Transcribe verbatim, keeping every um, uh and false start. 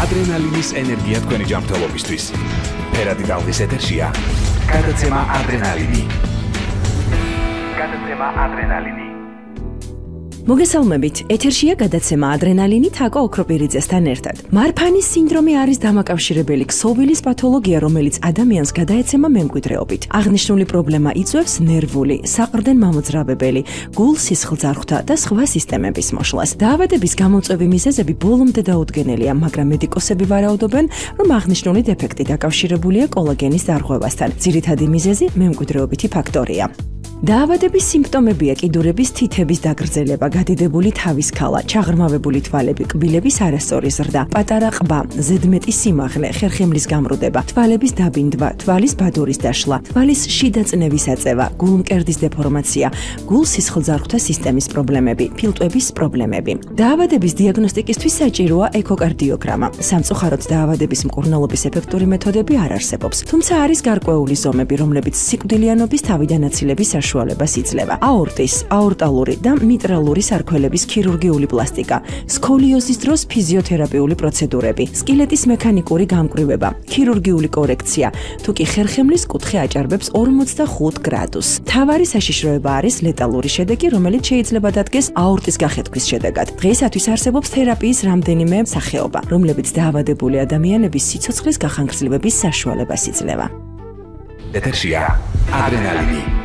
ადრენალინის ენერგია თქვენი ჯანმრთელობისთვის. ფერადი ტალღის ეთერშია გადაცემა ადრენალინი. გადაცემა ადრენალინი. მოგესალმებით, ეთერშია გადაცემა ადრენალინი თაკო ოქროპირიძესთან ერთად. მარფანის სინდრომი არის დამაკავშირებელი ქსოვილის პათოლოგია, რომელიც ადამიანს გადაეცემა მემკვიდრეობით. აღნიშნული პრობლემა იწვევს ნერვული, საყრდენ-მამოძრავებელი, გულ-სისხლძარღვთა და სხვა სისტემების მოშლას. დაავადების გამოწვევი მიზეზები ბოლომდე დაუდგენელია, მაგრამ მედიკოსები ვარაუდობენ, რომ აღნიშნული დეფექტი დაკავშირებულია კოლაგენის დარღვევასთან. ძირითადი მიზეზი მემკვიდრეობითი ფაქტორია. დაავადების სიმპტომებია კიდურების თითების დაგრძელება, გადიდებული თავის ქალა, ჩაღრმავებული თვალები, კბილების არასწორი ზრდა, პატარა ყბა, ზედმეტი სიმაღლე, ხერხემლის გამრუდება, თვალების დაბინდვა, თვალის ბადორის დაშლა, თვალის შიდა წნევის აწევა, გულმკერდის დეფორმაცია, გულ-სისხლძარღვთა სისტემის პრობლემები, ფილტვების პრობლემები. დაავადების დიაგნოსტიკისთვის საჭიროა ეკოკარდიოგრამა. სამწუხაროდ დაავადების მკურნალობის ეფექტური მეთოდები არ არსებობს, თუმცა არის გარკვეული ზომები, რომლებიც სიკვდილიანობის თავიდან აცილების საშუალებას იძლევა. აორტის, აორტალური და მიტრალური სარქველების ქირურგიული პლასტიკა, სკოლიოზის დროს ფიზიოთერაპიული პროცედურები, სკილეტის მექანიკური გამკვრივება, ქირურგიული კორექცია, თუ კი ხერხემლის კუთხე აჭარბებს ორმოცდახუთ გრადუსს. მთავარი საშიშროება არის ლეტალური შედეგი, რომელიც შეიძლება დადგეს აორტის გახეთქვის შედეგად. დღეისათვის არსებობს თერაპიის რამდენიმე სახეობა, რომლებიც დაავადებული ადამიანების სიცოცხლის გახანგრძლივების საშუალებას იძლევა. ეთერშია ადრენალინი.